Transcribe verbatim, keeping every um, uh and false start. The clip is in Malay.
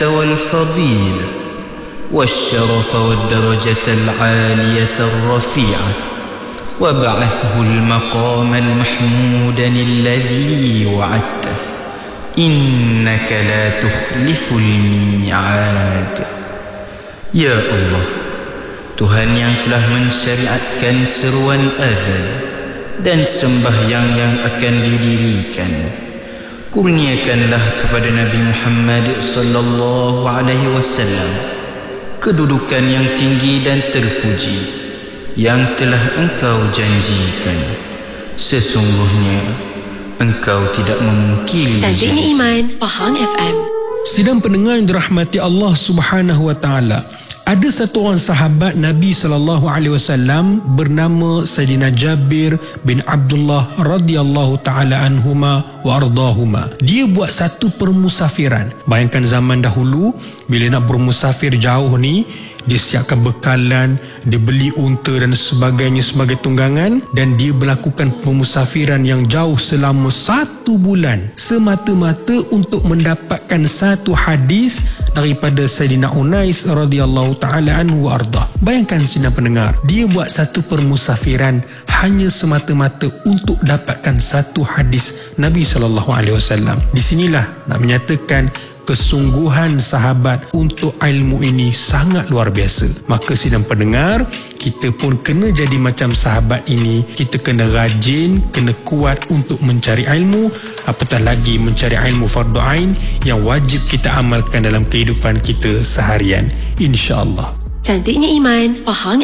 والفضيلة والشرف والدرجة العالية الرفيعة وابعثه المقام المحمود الذي وعدته إنك لا تخلف الميعاد. Ya Allah, Tuhan yang telah mensyariatkan seruan azan dan sembahyang yang akan didirikan, kurniakanlah kepada Nabi Muhammad sallallahu alaihi wasallam kedudukan yang tinggi dan terpuji yang telah Engkau janjikan. Sesungguhnya Engkau tidak memungkiri Cantiknya Iman, Pahang F M. Sidang pendengar yang dirahmati Allah Subhanahu wa taala, ada satu orang sahabat Nabi sallallahu alaihi wasallam bernama Sayyidina Jabir bin Abdullah radhiyallahu taala anhuma wa ardahuma. Dia buat satu permusafiran. Bayangkan zaman dahulu bila nak bermusafir jauh ni, dia siapkan bekalan, dia beli unta dan sebagainya sebagai tunggangan, dan dia melakukan pemusafiran yang jauh selama satu bulan semata-mata untuk mendapatkan satu hadis daripada Sayyidina Unais radhiyallahu taala anhu wa ardah. Bayangkan sidang pendengar, dia buat satu permusafiran hanya semata-mata untuk dapatkan satu hadis Nabi sallallahu alaihi wasallam. Di sinilah nak menyatakan kesungguhan sahabat untuk ilmu ini sangat luar biasa. Maka sidang pendengar, kita pun kena jadi macam sahabat ini. Kita kena rajin, kena kuat untuk mencari ilmu, apatah lagi mencari ilmu fardu ain yang wajib kita amalkan dalam kehidupan kita seharian, insya-Allah. Cantiknya Iman, Pahang